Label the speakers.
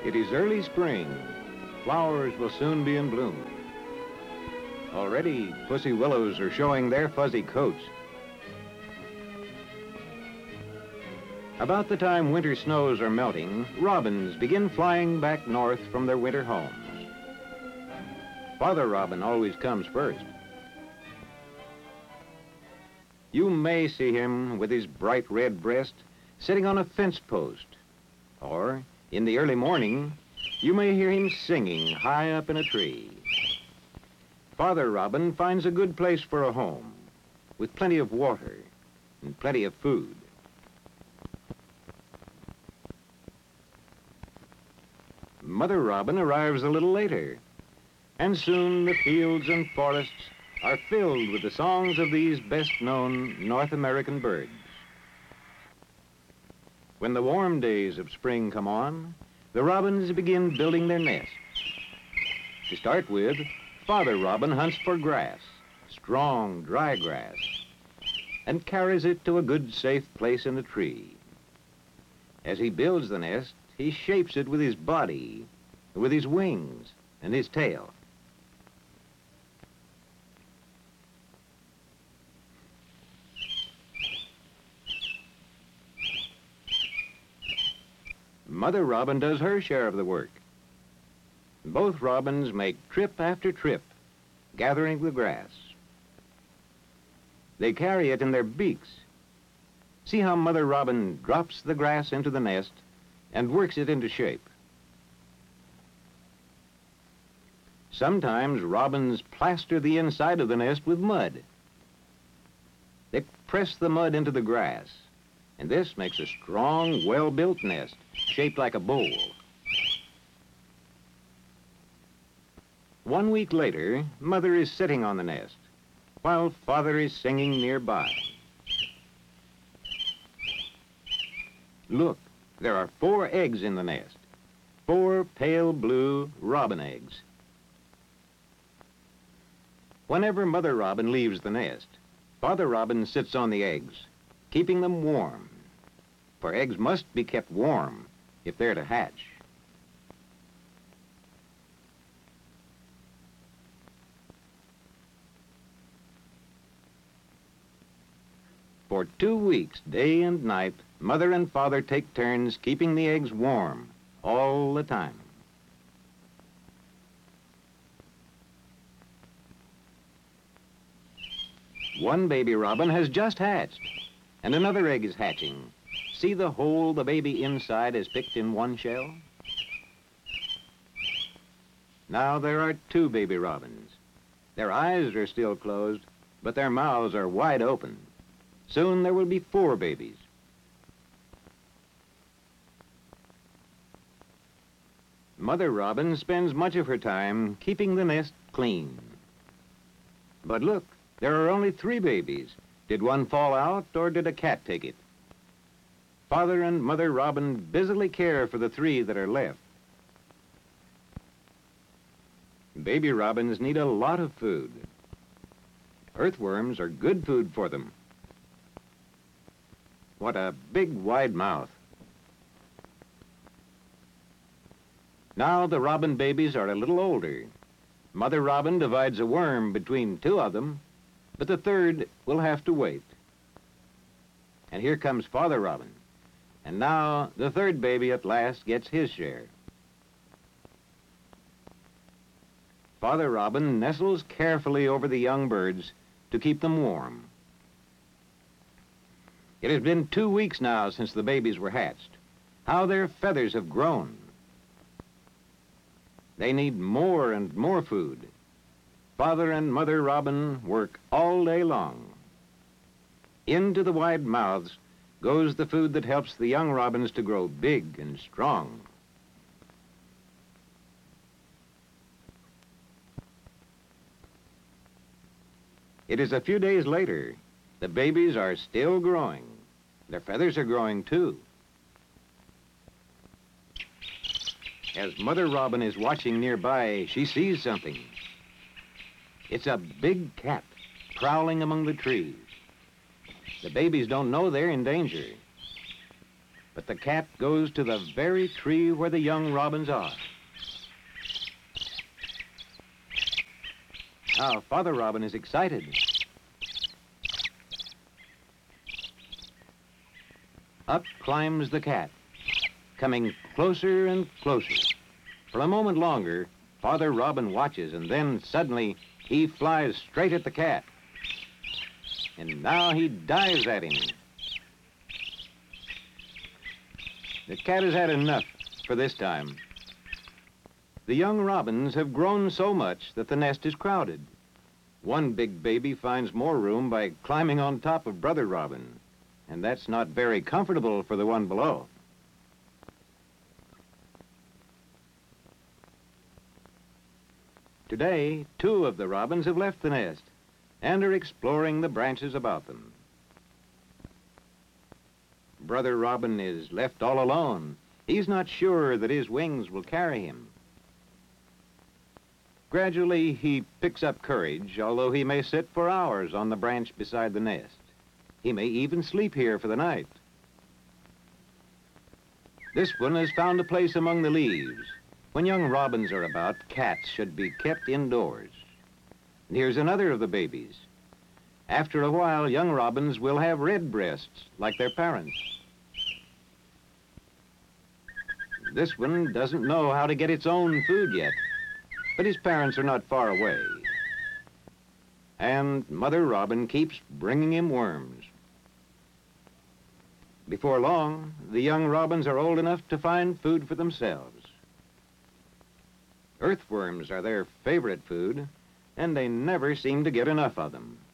Speaker 1: It is early spring. Flowers will soon be in bloom. Already, pussy willows are showing their fuzzy coats. About the time winter snows are melting, robins begin flying back north from their winter homes. Father robin always comes first. You may see him with his bright red breast sitting on a fence post, or in the early morning, you may hear him singing high up in a tree. Father robin finds a good place for a home, with plenty of water and plenty of food. Mother robin arrives a little later, and soon the fields and forests are filled with the songs of these best-known North American birds. When the warm days of spring come on, the robins begin building their nests. To start with, Father robin hunts for grass, strong, dry grass, and carries it to a good, safe place in the tree. As he builds the nest, he shapes it with his body, with his wings, and his tail. Mother robin does her share of the work. Both robins make trip after trip, gathering the grass. They carry it in their beaks. See how Mother robin drops the grass into the nest and works it into shape. Sometimes robins plaster the inside of the nest with mud. They press the mud into the grass, and this makes a strong, well-built nest, shaped like a bowl. 1 week later, Mother is sitting on the nest, while Father is singing nearby. Look, there are 4 eggs in the nest, 4 pale blue robin eggs. Whenever Mother robin leaves the nest, Father robin sits on the eggs, keeping them warm, for eggs must be kept warm if they're to hatch. For 2 weeks, day and night, Mother and Father take turns keeping the eggs warm all the time. One baby robin has just hatched, and another egg is hatching. See the hole the baby inside is picked in one shell? Now there are 2 baby robins. Their eyes are still closed, but their mouths are wide open. Soon there will be 4 babies. Mother robin spends much of her time keeping the nest clean. But look, there are only 3 babies. Did one fall out, or did a cat take it? Father and Mother robin busily care for the 3 that are left. Baby robins need a lot of food. Earthworms are good food for them. What a big, wide mouth. Now the robin babies are a little older. Mother robin divides a worm between 2 of them, but the 3rd will have to wait. And here comes Father robin. And now the 3rd baby at last gets his share. Father robin nestles carefully over the young birds to keep them warm. It has been 2 weeks now since the babies were hatched. How their feathers have grown. They need more and more food. Father and Mother robin work all day long. Into the wide mouths goes the food that helps the young robins to grow big and strong. It is a few days later. The babies are still growing. Their feathers are growing too. As Mother robin is watching nearby, she sees something. It's a big cat prowling among the trees. The babies don't know they're in danger. but the cat goes to the very tree where the young robins are. Now, Father Robin is excited. Up climbs the cat, coming closer and closer. For a moment longer, Father Robin watches, and then suddenly he flies straight at the cat. And now he dives at him. The cat has had enough for this time. The young robins have grown so much that the nest is crowded. One big baby finds more room by climbing on top of Brother Robin, and that's not very comfortable for the one below. Today, 2 of the robins have left the nest and are exploring the branches about them. Brother Robin is left all alone. He's not sure that his wings will carry him. Gradually, he picks up courage, although he may sit for hours on the branch beside the nest. He may even sleep here for the night. This one has found a place among the leaves. When young robins are about, cats should be kept indoors. And here's another of the babies. After a while, young robins will have red breasts, like their parents. This one doesn't know how to get its own food yet, but his parents are not far away. And Mother Robin keeps bringing him worms. Before long, the young robins are old enough to find food for themselves. Earthworms are their favorite food, and they never seem to get enough of them.